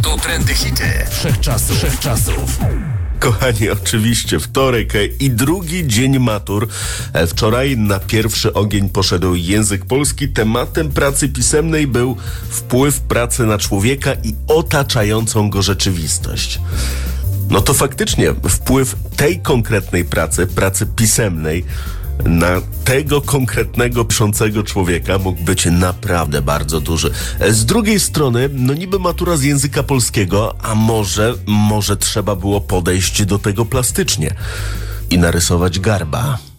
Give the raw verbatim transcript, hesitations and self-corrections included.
To trendy hity wszechczasów. wszechczasów. Kochani, oczywiście wtorek i drugi dzień matur. Wczoraj na pierwszy ogień poszedł język polski. Tematem pracy pisemnej był wpływ pracy na człowieka i otaczającą go rzeczywistość. No to faktycznie wpływ tej konkretnej pracy, pracy pisemnej, na tego konkretnego piszącego człowieka mógł być naprawdę bardzo duży. Z drugiej strony, no niby matura z języka polskiego, a może, może trzeba było podejść do tego plastycznie i narysować garba.